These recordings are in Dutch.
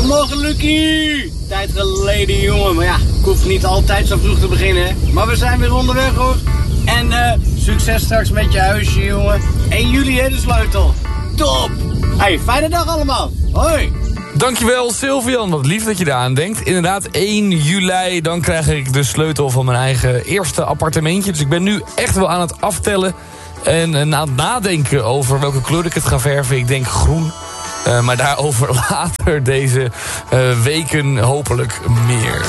Goedemorgen, Lucky! Tijd geleden, jongen. Maar ja, ik hoef niet altijd zo vroeg te beginnen, hè. Maar we zijn weer onderweg, hoor. En succes straks met je huisje, jongen. 1 juli, hè, de sleutel. Top! Hey, fijne dag allemaal. Hoi! Dankjewel, Sylvian. Wat lief dat je eraan denkt. Inderdaad, 1 juli, dan krijg ik de sleutel van mijn eigen eerste appartementje. Dus ik ben nu echt wel aan het aftellen en aan het nadenken over welke kleur ik het ga verven. Ik denk groen. Maar daarover later deze weken hopelijk meer.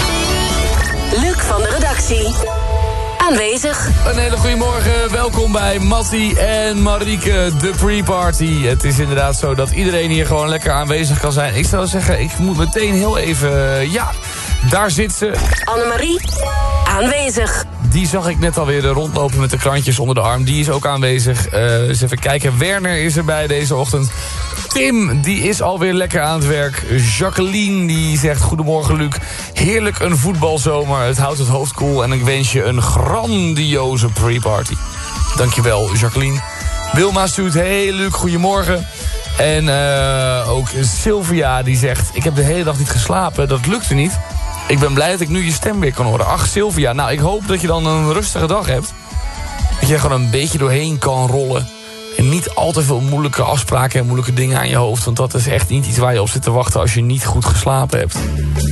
Luc van de redactie. Aanwezig. Een hele goede morgen. Welkom bij Mattie en Marieke, de pre-party. Het is inderdaad zo dat iedereen hier gewoon lekker aanwezig kan zijn. Ik zou zeggen, ik moet meteen heel even... Ja, daar zit ze. Annemarie, aanwezig. Die zag ik net alweer rondlopen met de krantjes onder de arm. Die is ook aanwezig. Dus even kijken. Werner is erbij deze ochtend. Tim, die is alweer lekker aan het werk. Jacqueline, die zegt goedemorgen Luc. Heerlijk een voetbalzomer. Het houdt het hoofd koel. En ik wens je een grandioze pre-party. Dankjewel, Jacqueline. Wilma stuurt, hey Luc, goedemorgen. En ook Sylvia, die zegt... Ik heb de hele dag niet geslapen. Dat lukte niet. Ik ben blij dat ik nu je stem weer kan horen. Ach, Sylvia, nou, ik hoop dat je dan een rustige dag hebt. Dat je er gewoon een beetje doorheen kan rollen. En niet al te veel moeilijke afspraken en moeilijke dingen aan je hoofd. Want dat is echt niet iets waar je op zit te wachten als je niet goed geslapen hebt.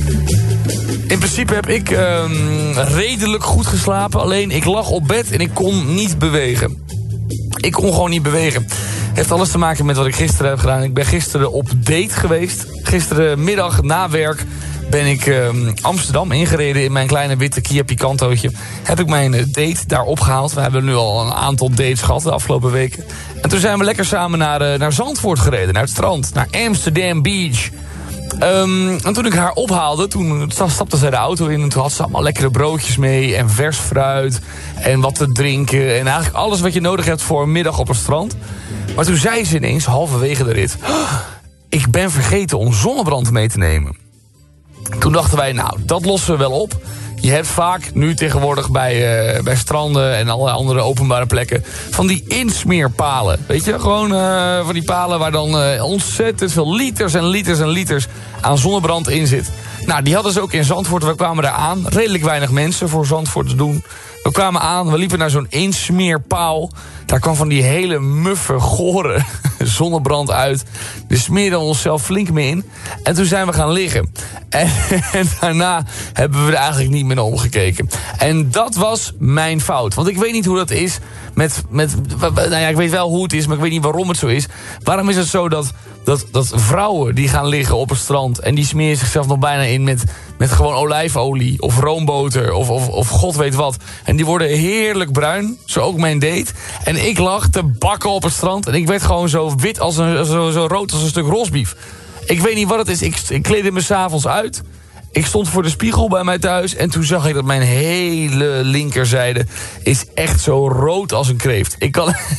In principe heb ik redelijk goed geslapen. Alleen ik lag op bed en ik kon niet bewegen. Ik kon gewoon niet bewegen. Heeft alles te maken met wat ik gisteren heb gedaan. Ik ben gisteren op date geweest. Gisterenmiddag na werk ben ik Amsterdam ingereden in mijn kleine witte Kia Picantootje. Heb ik mijn date daar opgehaald. We hebben nu al een aantal dates gehad de afgelopen weken. En toen zijn we lekker samen naar Zandvoort gereden. Naar het strand. Naar Amsterdam Beach. En toen ik haar ophaalde, toen stapte zij de auto in. En toen had ze allemaal lekkere broodjes mee. En vers fruit. En wat te drinken. En eigenlijk alles wat je nodig hebt voor een middag op het strand. Maar toen zei ze ineens, halverwege de rit... Ik ben vergeten om zonnebrand mee te nemen. Toen dachten wij, nou, dat lossen we wel op. Je hebt vaak nu tegenwoordig bij stranden en allerlei andere openbare plekken... van die insmeerpalen. Weet je, gewoon van die palen waar dan ontzettend veel liters en liters en liters aan zonnebrand in zit. Nou, die hadden ze ook in Zandvoort. We kwamen daar aan. Redelijk weinig mensen voor Zandvoort te doen. We kwamen aan, we liepen naar zo'n insmeerpaal. Daar kwam van die hele muffe, gore zonnebrand uit. We smeerden onszelf flink mee in. En toen zijn we gaan liggen. En daarna hebben we er eigenlijk niet meer naar omgekeken. En dat was mijn fout. Want ik weet niet hoe dat is nou ja, ik weet wel hoe het is, maar ik weet niet waarom het zo is. Waarom is het zo dat vrouwen die gaan liggen op het strand... en die smeren zichzelf nog bijna in met gewoon olijfolie of roomboter of god weet wat. En die worden heerlijk bruin, zo ook mijn date. En ik lag te bakken op het strand en ik werd gewoon zo wit zo rood als een stuk rosbief. Ik weet niet wat het is, ik kleedde me 's avonds uit... Ik stond voor de spiegel bij mij thuis en toen zag ik dat mijn hele linkerzijde is echt zo rood als een kreeft. Ik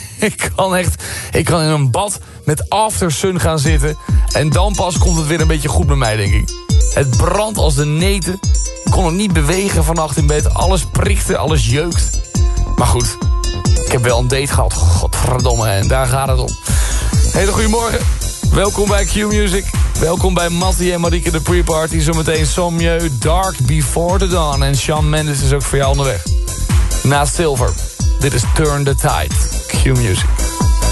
kan in een bad met aftersun gaan zitten en dan pas komt het weer een beetje goed met mij, denk ik. Het brandt als de neten. Ik kon nog niet bewegen vannacht in bed. Alles prikte, alles jeukt. Maar goed, ik heb wel een date gehad. Godverdomme, en daar gaat het om. Hele goedemorgen. Welkom bij Q-Music. Welkom bij Mattie en Marieke de pre-party. Zometeen Sommieu, Dark Before the Dawn. En Shawn Mendes is ook voor jou onderweg. Na Silver. Dit is Turn the Tide. Q-Music.